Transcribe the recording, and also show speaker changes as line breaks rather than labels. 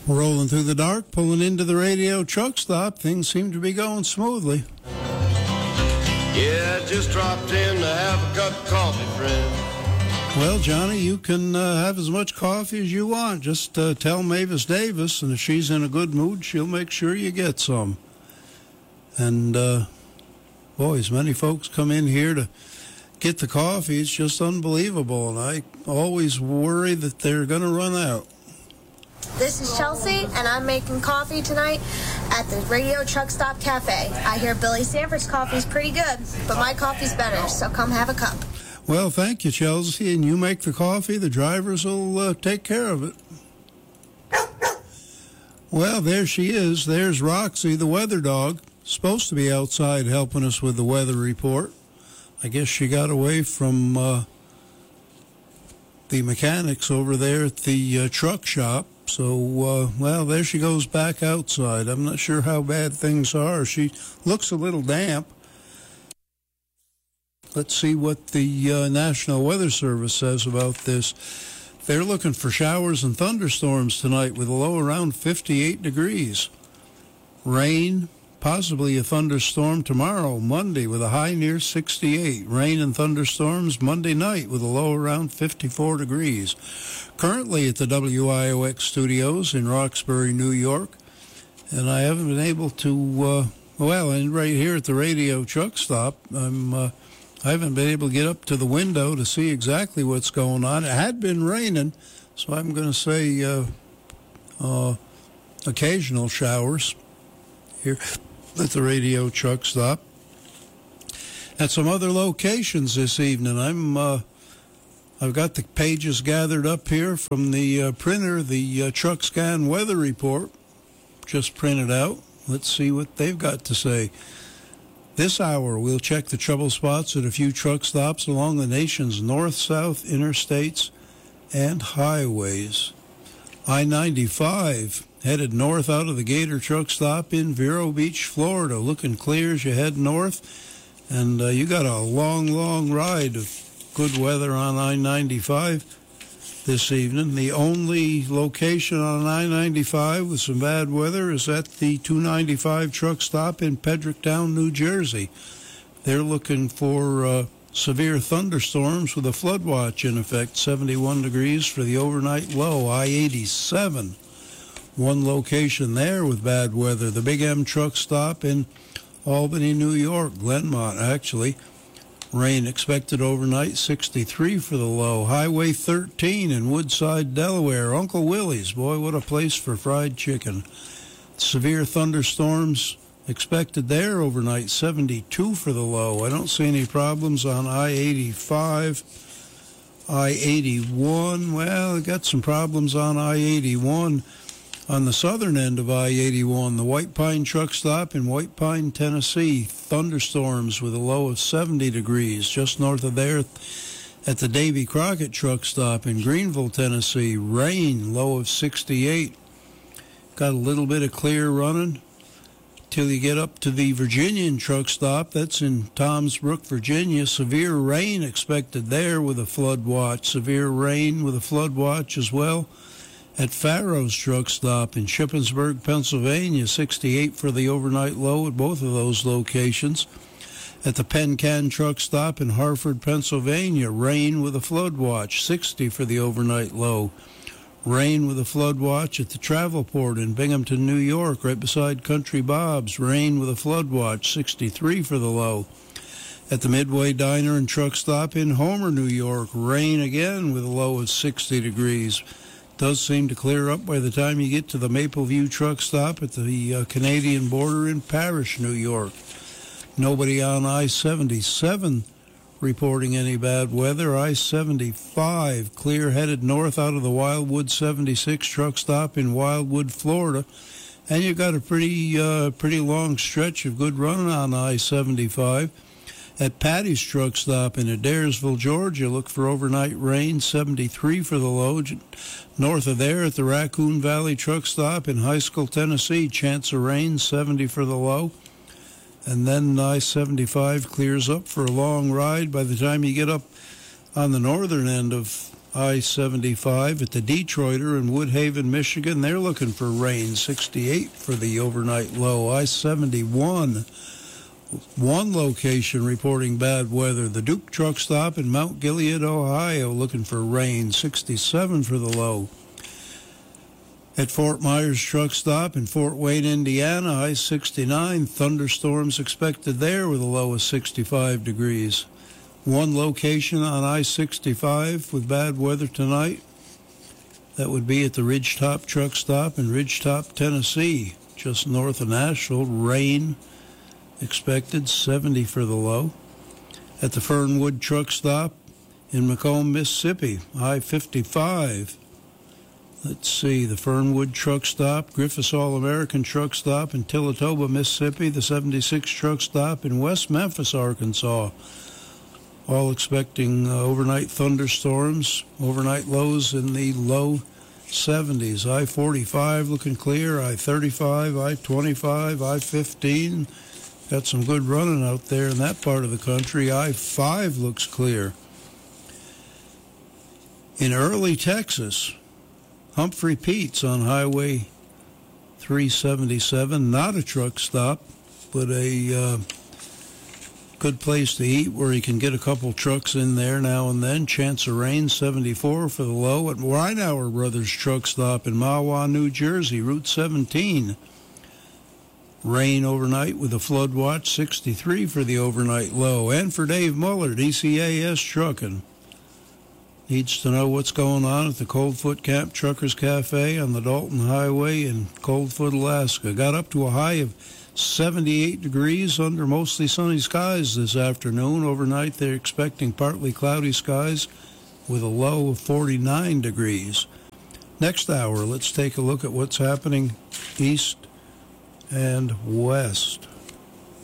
Rolling through the dark, pulling into the radio truck stop. Things seem to be going smoothly.
Yeah, just dropped in to have a cup of coffee, friend.
Well, Johnny, you can have as much coffee as you want. Just tell Mavis Davis, and if she's in a good mood, she'll make sure you get some. And, boys, many folks come in here to get the coffee. It's just unbelievable, and I always worry that they're going to run out.
This is Chelsea, and I'm making coffee tonight at the Radio Truck Stop Cafe. I hear Billy Sanford's coffee's pretty good, but my coffee's better, so come have a cup.
Well, thank you, Chelsea, and you make the coffee. The drivers will take care of it. Well, there she is. There's Roxy, the weather dog, supposed to be outside helping us with the weather report. I guess she got away from the mechanics over there at the truck shop. So, well, there she goes back outside. I'm not sure how bad things are. She looks a little damp. Let's see what the National Weather Service says about this. They're looking for showers and thunderstorms tonight with a low around 58 degrees. Rain, possibly a thunderstorm tomorrow, Monday, with a high near 68. Rain and thunderstorms Monday night with a low around 54 degrees. Currently at the WIOX studios in Roxbury, New York, and I haven't been able to, and right here at the radio truck stop, I haven't been able to get up to the window to see exactly what's going on. It had been raining, so I'm going to say occasional showers here at the radio truck stop. At some other locations this evening, I've got the pages gathered up here from the printer, the Truck Scan weather report, just printed out. Let's see what they've got to say. This hour, we'll check the trouble spots at a few truck stops along the nation's north-south interstates and highways. I-95 headed north out of the Gator truck stop in Vero Beach, Florida, looking clear as you head north. And you got a long, long ride of good weather on I-95 this evening. The only location on I-95 with some bad weather is at the 295 truck stop in Pedricktown, New Jersey. They're looking for severe thunderstorms with a flood watch in effect, 71 degrees for the overnight low. I-87, one location there with bad weather. The Big M truck stop in Albany, New York, Glenmont, actually. Rain expected overnight, 63 for the low. Highway 13 in Woodside, Delaware. Uncle Willie's, boy, what a place for fried chicken. Severe thunderstorms expected there overnight, 72 for the low. I don't see any problems on I-85. I-81, well, got some problems on I-81. On the southern end of I-81, the White Pine truck stop in White Pine, Tennessee. Thunderstorms with a low of 70 degrees. Just north of there at the Davy Crockett truck stop in Greenville, Tennessee. Rain, low of 68. Got a little bit of clear running till you get up to the Virginian truck stop. That's in Toms Brook, Virginia. Severe rain expected there with a flood watch. Severe rain with a flood watch as well at Farrow's truck stop in Shippensburg, Pennsylvania. 68 for the overnight low at both of those locations. At the Penn Can truck stop in Hartford, Pennsylvania, rain with a flood watch. 60 for the overnight low. Rain with a flood watch at the Travelport in Binghamton, New York, right beside Country Bob's. Rain with a flood watch. 63 for the low. At the Midway Diner and truck stop in Homer, New York, rain again with a low of 60 degrees. Does seem to clear up by the time you get to the Mapleview truck stop at the Canadian border in Parrish, New York. Nobody on I-77 reporting any bad weather. I-75 clear headed north out of the Wildwood 76 truck stop in Wildwood, Florida. And you've got a pretty long stretch of good running on I-75. At Patty's truck stop in Adairsville, Georgia, look for overnight rain, 73 for the low. North of there at the Raccoon Valley truck stop in High School, Tennessee, chance of rain, 70 for the low. And then I-75 clears up for a long ride. By the time you get up on the northern end of I-75 at the Detroiter in Woodhaven, Michigan. They're looking for rain. 68 for the overnight low. I-71, one location reporting bad weather. The Duke Truck Stop in Mount Gilead, Ohio, looking for rain. 67 for the low. At Fort Myers Truck Stop in Fort Wayne, Indiana, I-69, thunderstorms expected there with a low of 65 degrees. One location on I-65 with bad weather tonight. That would be at the Ridgetop Truck Stop in Ridgetop, Tennessee, just north of Nashville. Rain expected, 70 for the low. At the Fernwood Truck Stop in Macomb, Mississippi, I-55. Let's see, the Fernwood Truck Stop, Griffiths All-American Truck Stop in Tillatoba, Mississippi, the 76 Truck Stop in West Memphis, Arkansas. All expecting overnight thunderstorms, overnight lows in the low 70s. I-45 looking clear, I-35, I-25, I-15. Got some good running out there in that part of the country. I-5 looks clear. In early Texas, Humphrey Pete's on Highway 377, not a truck stop, but a good place to eat where you can get a couple trucks in there now and then. Chance of rain, 74 for the low. At Reinauer Brothers Truck Stop in Mahwah, New Jersey, Route 17. Rain overnight with a flood watch, 63 for the overnight low. And for Dave Muller, DCAS Trucking. Needs to know what's going on at the Coldfoot Camp Truckers Cafe on the Dalton Highway in Coldfoot, Alaska. Got up to a high of 78 degrees under mostly sunny skies this afternoon. Overnight, they're expecting partly cloudy skies with a low of 49 degrees. Next hour, let's take a look at what's happening east and west.